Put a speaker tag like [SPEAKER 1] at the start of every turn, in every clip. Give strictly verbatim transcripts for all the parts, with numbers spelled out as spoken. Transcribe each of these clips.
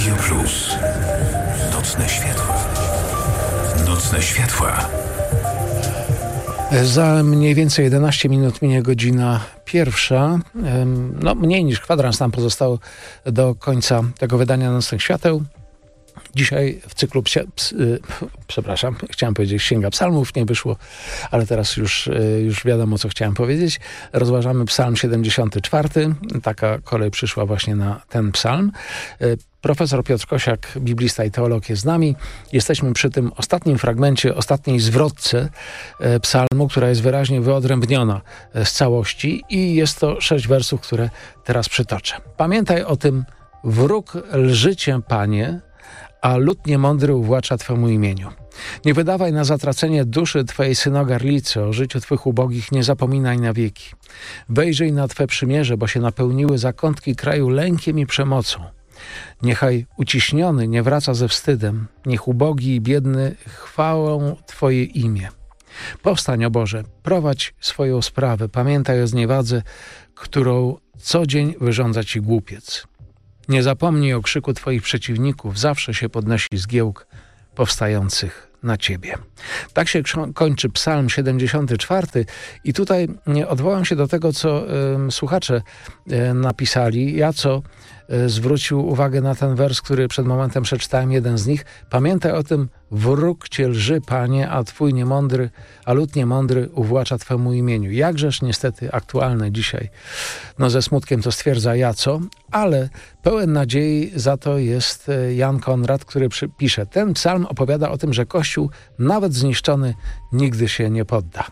[SPEAKER 1] Radio Plus. Nocne światła. Nocne światła.
[SPEAKER 2] Za mniej więcej jedenaście minut minie godzina pierwsza. No, mniej niż kwadrans nam pozostało do końca tego wydania Nocnych Świateł. Dzisiaj w cyklu, psia, ps, y, przepraszam, chciałem powiedzieć Księga Psalmów, nie wyszło, ale teraz już, y, już wiadomo, co chciałem powiedzieć. Rozważamy Psalm siedemdziesiąty czwarty. Taka kolej przyszła właśnie na ten psalm. Y, Profesor Piotr Kosiak, biblista i teolog, jest z nami. Jesteśmy przy tym ostatnim fragmencie, ostatniej zwrotce y, psalmu, która jest wyraźnie wyodrębniona y, z całości i jest to sześć wersów, które teraz przytoczę. Pamiętaj o tym: wróg lży cię, Panie, a lud niemądry uwłacza Twemu imieniu. Nie wydawaj na zatracenie duszy Twojej synogarlicy, o życiu Twych ubogich nie zapominaj na wieki. Wejrzyj na Twe przymierze, bo się napełniły zakątki kraju lękiem i przemocą. Niechaj uciśniony nie wraca ze wstydem, niech ubogi i biedny chwałą Twoje imię. Powstań, o Boże, prowadź swoją sprawę, pamiętaj o zniewadze, którą co dzień wyrządza Ci głupiec. Nie zapomnij o krzyku Twoich przeciwników, zawsze się podnosi zgiełk powstających na Ciebie. Tak się kończy Psalm siedemdziesiąty czwarty i tutaj odwołam się do tego, co y, słuchacze y, napisali. Ja co y, zwrócił uwagę na ten wers, który przed momentem przeczytałem, jeden z nich. Pamiętaj o tym: wróg Cię lży, Panie, a Twój niemądry, a lud niemądry uwłacza Twemu imieniu. Jakżeż niestety aktualne dzisiaj. No ze smutkiem to stwierdza Jaco, ale pełen nadziei za to jest Jan Konrad, który pisze: ten psalm opowiada o tym, że Kościół, nawet zniszczony, nigdy się nie podda.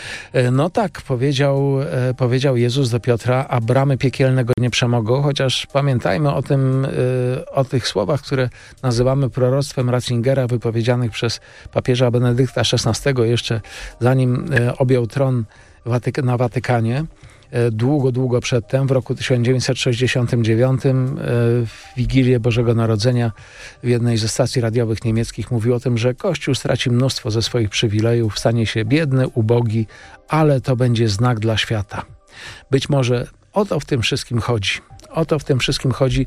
[SPEAKER 2] No tak, powiedział, powiedział Jezus do Piotra, a bramy piekielnego nie przemogą, chociaż pamiętajmy o tym, o tych słowach, które nazywamy proroctwem Ratzingera, wypowiedzianych przez papieża Benedykta szesnastego, jeszcze zanim objął tron na Watykanie. Długo, długo przedtem, w roku tysiąc dziewięćset sześćdziesiątym dziewiątym, w Wigilię Bożego Narodzenia w jednej ze stacji radiowych niemieckich mówił o tym, że Kościół straci mnóstwo ze swoich przywilejów, stanie się biedny, ubogi, ale to będzie znak dla świata. Być może o to w tym wszystkim chodzi. O to w tym wszystkim chodzi,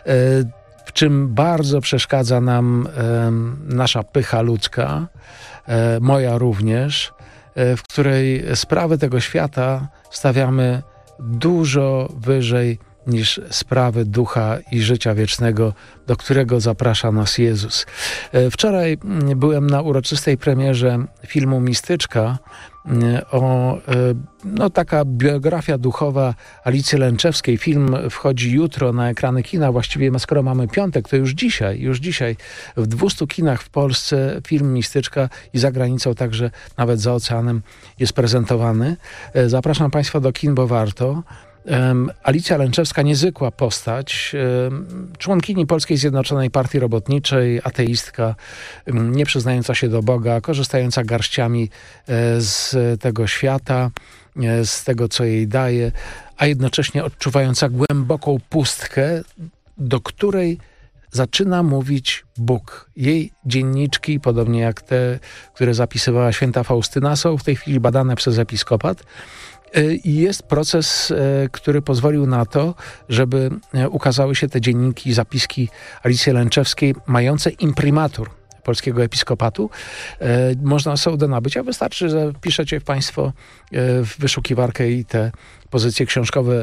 [SPEAKER 2] w czym bardzo przeszkadza nam nasza pycha ludzka, moja również, w której sprawy tego świata stawiamy dużo wyżej niż sprawy ducha i życia wiecznego, do którego zaprasza nas Jezus. Wczoraj byłem na uroczystej premierze filmu Mistyczka, o, no taka biografia duchowa Alicji Lęczewskiej. Film wchodzi jutro na ekrany kina, właściwie skoro mamy piątek, to już dzisiaj, już dzisiaj w dwustu kinach w Polsce film Mistyczka i za granicą, także nawet za oceanem jest prezentowany. Zapraszam Państwa do kin, bo warto. Um, Alicja Lęczewska, niezwykła postać, um, członkini Polskiej Zjednoczonej Partii Robotniczej, ateistka, um, nie przyznająca się do Boga, korzystająca garściami e, z tego świata, e, z tego, co jej daje, a jednocześnie odczuwająca głęboką pustkę, do której zaczyna mówić Bóg. Jej dzienniczki, podobnie jak te, które zapisywała święta Faustyna, są w tej chwili badane przez episkopat. I jest proces, który pozwolił na to, żeby ukazały się te dzienniki, zapiski Alicji Lęczewskiej, mające imprimatur polskiego episkopatu. Można są do nabycia. Wystarczy, że piszecie Państwo w wyszukiwarkę i te pozycje książkowe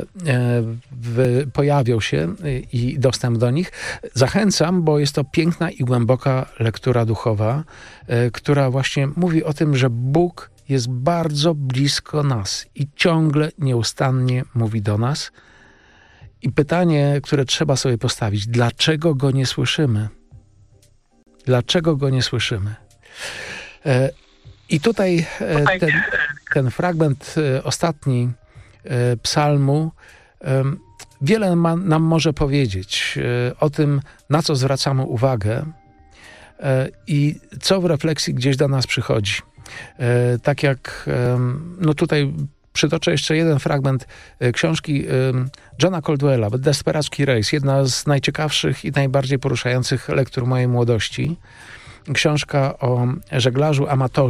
[SPEAKER 2] pojawią się i dostęp do nich. Zachęcam, bo jest to piękna i głęboka lektura duchowa, która właśnie mówi o tym, że Bóg jest bardzo blisko nas i ciągle, nieustannie mówi do nas. I pytanie, które trzeba sobie postawić: dlaczego Go nie słyszymy? Dlaczego Go nie słyszymy? E, I tutaj e, ten, ten fragment e, ostatni e, psalmu e, wiele ma, nam może powiedzieć e, o tym, na co zwracamy uwagę e, i co w refleksji gdzieś do nas przychodzi. E, tak jak, e, no tutaj przytoczę jeszcze jeden fragment e, książki e, Johna Caldwella, Desperacki Race, jedna z najciekawszych i najbardziej poruszających lektur mojej młodości. Książka o żeglarzu amatorze,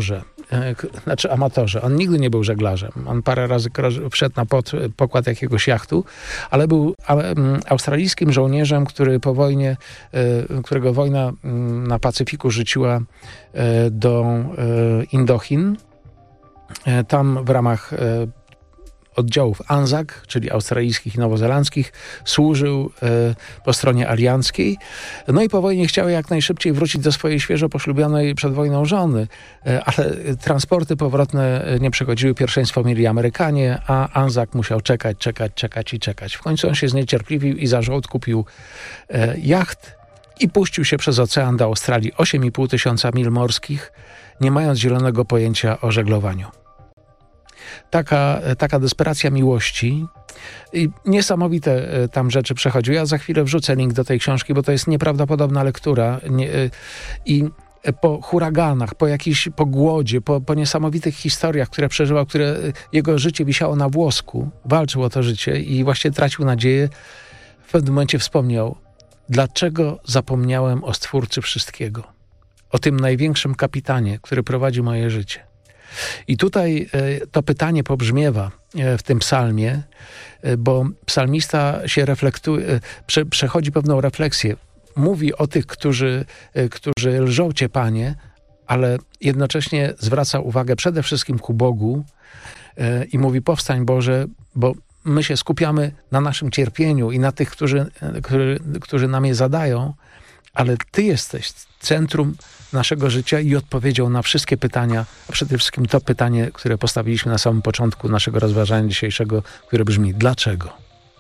[SPEAKER 2] e, k- znaczy amatorzy. On nigdy nie był żeglarzem. On parę razy kroż- wszedł na pod, pokład jakiegoś jachtu, ale był a, m, australijskim żołnierzem, który po wojnie, e, którego wojna m, na Pacyfiku rzuciła e, do e, Indochin. E, tam w ramach e, oddziałów ANZAC, czyli australijskich i nowozelandzkich, służył e, po stronie alianckiej. No i po wojnie chciał jak najszybciej wrócić do swojej świeżo poślubionej przed wojną żony, e, ale transporty powrotne nie przechodziły, pierwszeństwo mieli Amerykanie, a ANZAC musiał czekać, czekać, czekać i czekać. W końcu on się zniecierpliwił i za żołd kupił e, jacht i puścił się przez ocean do Australii, osiem i pół tysiąca mil morskich, nie mając zielonego pojęcia o żeglowaniu. Taka, taka desperacja miłości i niesamowite e, tam rzeczy przechodził. Ja za chwilę wrzucę link do tej książki, bo to jest nieprawdopodobna lektura. Nie, e, I po huraganach, po jakiejś po głodzie, po, po niesamowitych historiach, które przeżywał, które e, jego życie wisiało na włosku, walczył o to życie i właśnie tracił nadzieję. W pewnym momencie wspomniał, dlaczego zapomniałem o Stwórcy wszystkiego, o tym największym kapitanie, który prowadzi moje życie. I tutaj e, to pytanie pobrzmiewa e, w tym psalmie, e, bo psalmista się reflektuje, e, prze, przechodzi pewną refleksję. Mówi o tych, którzy, e, którzy lżą Cię, Panie, ale jednocześnie zwraca uwagę przede wszystkim ku Bogu e, i mówi: powstań, Boże, bo my się skupiamy na naszym cierpieniu i na tych, którzy, e, którzy, którzy nam je zadają, ale Ty jesteś centrum naszego życia i odpowiedzią na wszystkie pytania, a przede wszystkim to pytanie, które postawiliśmy na samym początku naszego rozważania dzisiejszego, które brzmi: dlaczego?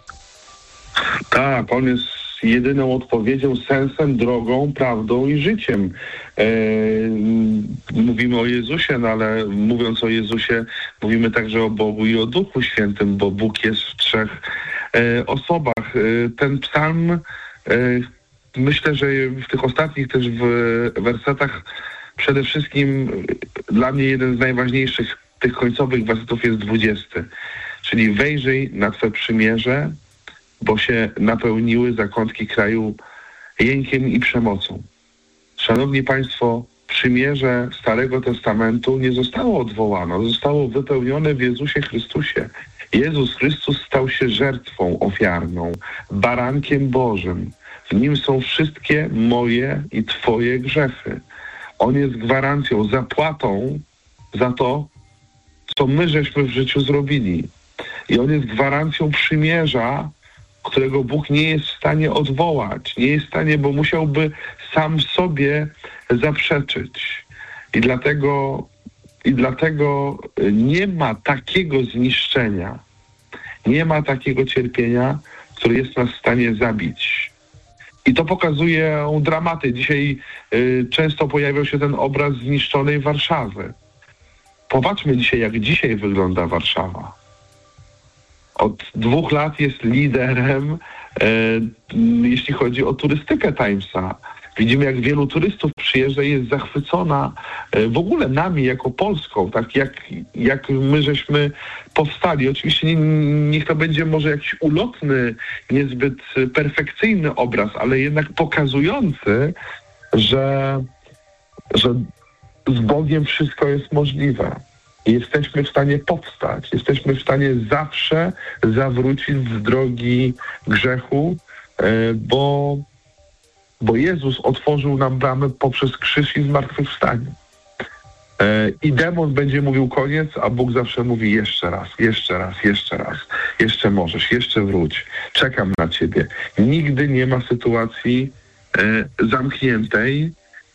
[SPEAKER 3] Tak, on jest jedyną odpowiedzią, sensem, drogą, prawdą i życiem. E, mówimy o Jezusie, no ale mówiąc o Jezusie, mówimy także o Bogu i o Duchu Świętym, bo Bóg jest w trzech e, osobach. E, ten psalm, e, myślę, że w tych ostatnich też w wersetach przede wszystkim dla mnie jeden z najważniejszych tych końcowych wersetów jest dwudziesty. Czyli wejrzyj na Twe przymierze, bo się napełniły zakątki kraju jękiem i przemocą. Szanowni Państwo, przymierze Starego Testamentu nie zostało odwołane, zostało wypełnione w Jezusie Chrystusie. Jezus Chrystus stał się żertwą ofiarną, barankiem Bożym. W Nim są wszystkie moje i Twoje grzechy. On jest gwarancją, zapłatą za to, co my żeśmy w życiu zrobili. I On jest gwarancją przymierza, którego Bóg nie jest w stanie odwołać. Nie jest w stanie, bo musiałby sam sobie zaprzeczyć. I dlatego, i dlatego nie ma takiego zniszczenia, nie ma takiego cierpienia, które jest nas w stanie zabić. I to pokazuje dramaty. Dzisiaj y, często pojawiał się ten obraz zniszczonej Warszawy. Popatrzmy dzisiaj, jak dzisiaj wygląda Warszawa. Od dwóch lat jest liderem, e, jeśli chodzi o turystykę Timesa. Widzimy, jak wielu turystów przyjeżdża i jest zachwycona e, w ogóle nami jako Polską, tak jak, jak my żeśmy powstali. Oczywiście nie, niech to będzie może jakiś ulotny, niezbyt perfekcyjny obraz, ale jednak pokazujący, że, że z Bogiem wszystko jest możliwe. Jesteśmy w stanie powstać, jesteśmy w stanie zawsze zawrócić z drogi grzechu, bo, bo Jezus otworzył nam bramę poprzez krzyż i zmartwychwstanie. I demon będzie mówił koniec, a Bóg zawsze mówi jeszcze raz, jeszcze raz, jeszcze raz, jeszcze możesz, jeszcze wróć, czekam na Ciebie. Nigdy nie ma sytuacji zamkniętej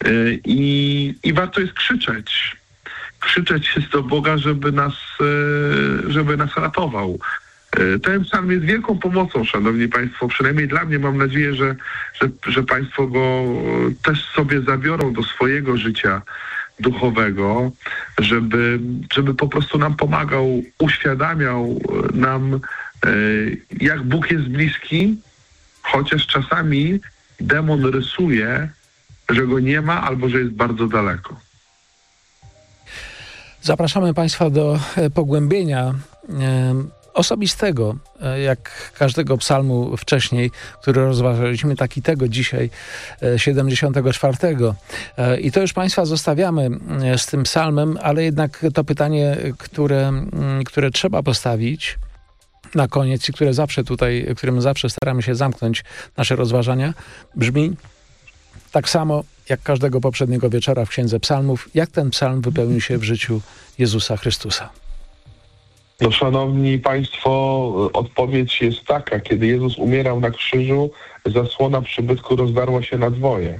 [SPEAKER 3] i, i warto jest krzyczeć. Krzyczeć jest do Boga, żeby nas, żeby nas ratował. Ten psalm jest wielką pomocą, szanowni Państwo. Przynajmniej dla mnie, mam nadzieję, że, że, że Państwo go też sobie zabiorą do swojego życia duchowego, żeby, żeby po prostu nam pomagał, uświadamiał nam, jak Bóg jest bliski, chociaż czasami demon rysuje, że go nie ma albo że jest bardzo daleko.
[SPEAKER 2] Zapraszamy Państwa do pogłębienia osobistego, jak każdego psalmu wcześniej, który rozważaliśmy, tak i tego dzisiaj, siedemdziesiątego czwartego. I to już Państwa zostawiamy z tym psalmem, ale jednak to pytanie, które, które trzeba postawić na koniec i które zawsze tutaj, którym zawsze staramy się zamknąć nasze rozważania, brzmi tak samo jak każdego poprzedniego wieczora w Księdze Psalmów, jak ten psalm wypełnił się w życiu Jezusa Chrystusa.
[SPEAKER 3] No, szanowni Państwo, odpowiedź jest taka. Kiedy Jezus umierał na krzyżu, zasłona przybytku rozdarła się na dwoje.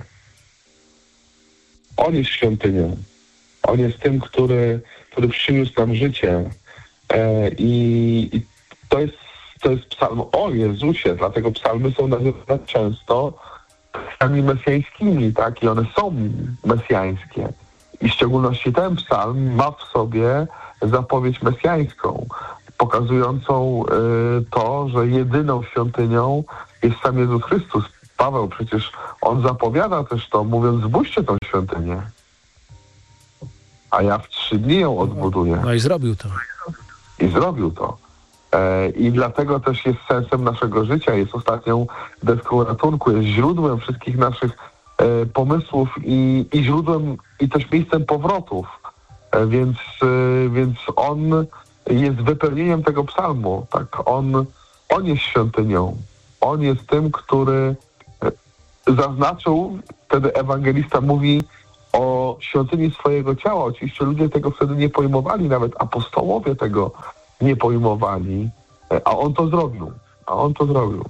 [SPEAKER 3] On jest świątynią. On jest tym, który, który przyniósł nam życie. E, i, i to jest, to jest psalm o Jezusie, dlatego psalmy są nazywane często psalmami mesjańskimi, tak? I one są mesjańskie. I w szczególności ten psalm ma w sobie zapowiedź mesjańską, pokazującą y, to, że jedyną świątynią jest sam Jezus Chrystus. Paweł przecież, on zapowiada też to, mówiąc, zbudźcie tą świątynię, a ja w trzy dni ją odbuduję.
[SPEAKER 2] No i zrobił to.
[SPEAKER 3] I zrobił to. E, I dlatego też jest sensem naszego życia, jest ostatnią deską ratunku, jest źródłem wszystkich naszych e, pomysłów i, i źródłem, i też miejscem powrotów. E, więc, e, więc on jest wypełnieniem tego psalmu. Tak? On, on jest świątynią. On jest tym, który zaznaczył, wtedy ewangelista mówi o świątyni swojego ciała. Oczywiście ludzie tego wtedy nie pojmowali, nawet apostołowie tego nie pojmowali, a on to zrobił. A on to zrobił.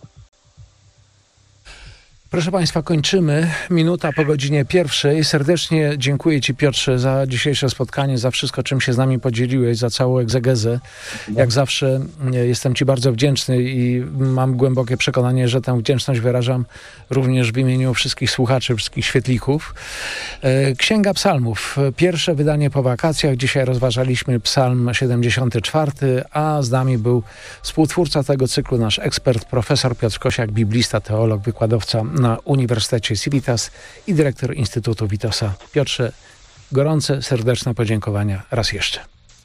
[SPEAKER 2] Proszę Państwa, kończymy. Minuta po godzinie pierwszej. Serdecznie dziękuję Ci, Piotrze, za dzisiejsze spotkanie, za wszystko, czym się z nami podzieliłeś, za całą egzegezę. Jak zawsze jestem Ci bardzo wdzięczny i mam głębokie przekonanie, że tę wdzięczność wyrażam również w imieniu wszystkich słuchaczy, wszystkich świetlików. Księga Psalmów. Pierwsze wydanie po wakacjach. Dzisiaj rozważaliśmy psalm siedemdziesiąty czwarty, a z nami był współtwórca tego cyklu, nasz ekspert, profesor Piotr Kosiak, biblista, teolog, wykładowca na Uniwersytecie Civitas i dyrektor Instytutu Witosa. Piotrze, gorące, serdeczne podziękowania raz jeszcze.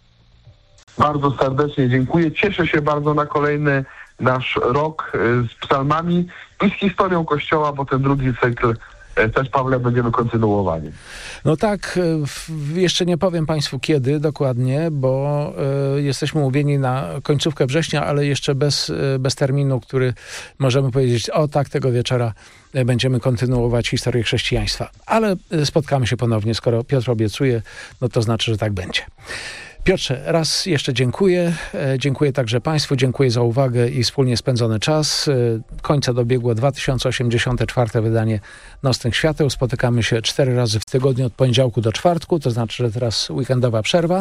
[SPEAKER 3] Bardzo serdecznie dziękuję. Cieszę się bardzo na kolejny nasz rok z psalmami i z historią Kościoła, bo ten drugi cykl też, Pawle, będziemy kontynuowali.
[SPEAKER 2] No tak, jeszcze nie powiem Państwu kiedy dokładnie, bo y, jesteśmy umówieni na końcówkę września, ale jeszcze bez, y, bez terminu, który możemy powiedzieć, o tak, tego wieczora będziemy kontynuować historię chrześcijaństwa. Ale spotkamy się ponownie, skoro Piotr obiecuje, no to znaczy, że tak będzie. Piotrze, raz jeszcze dziękuję. Dziękuję także Państwu, dziękuję za uwagę i wspólnie spędzony czas. Końca dobiegło dwa tysiące osiemdziesiąte czwarte wydanie Nocnych Świateł. Spotykamy się cztery razy w tygodniu od poniedziałku do czwartku, to znaczy, że teraz weekendowa przerwa.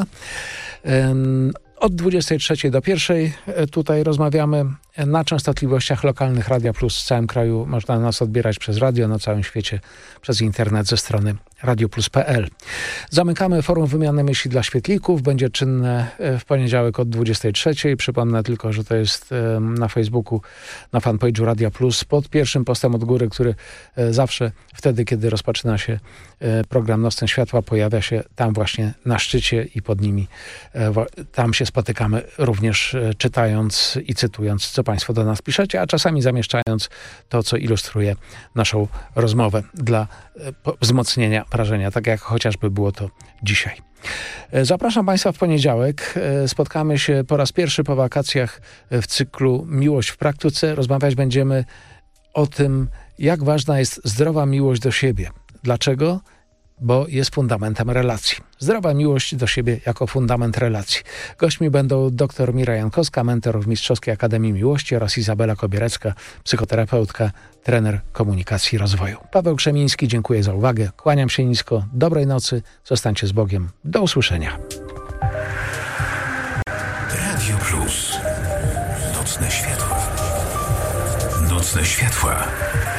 [SPEAKER 2] Od dwudziestej trzeciej do pierwszej tutaj rozmawiamy na częstotliwościach lokalnych Radia Plus w całym kraju. Można nas odbierać przez radio, na całym świecie przez internet ze strony radioplus kropka p l. Zamykamy forum wymiany myśli dla świetlików. Będzie czynne w poniedziałek od dwudziestej trzeciej. Przypomnę tylko, że to jest na Facebooku, na fanpage'u Radia Plus, pod pierwszym postem od góry, który zawsze wtedy, kiedy rozpoczyna się program Nocne Światła, pojawia się tam właśnie na szczycie i pod nimi. Tam się spotykamy również czytając i cytując, co Państwo do nas piszecie, a czasami zamieszczając to, co ilustruje naszą rozmowę dla wzmocnienia wrażenia, tak jak chociażby było to dzisiaj. Zapraszam Państwa w poniedziałek. Spotkamy się po raz pierwszy po wakacjach w cyklu Miłość w praktyce. Rozmawiać będziemy o tym, jak ważna jest zdrowa miłość do siebie. Dlaczego? Bo jest fundamentem relacji. Zdrowa miłość do siebie jako fundament relacji. Gośćmi będą dr Mira Jankowska, mentor w Mistrzowskiej Akademii Miłości, oraz Izabela Kobierecka, psychoterapeutka, trener komunikacji i rozwoju. Paweł Krzemiński, dziękuję za uwagę. Kłaniam się nisko. Dobrej nocy. Zostańcie z Bogiem. Do usłyszenia.
[SPEAKER 1] Radio Plus. Nocne światła. Nocne światła.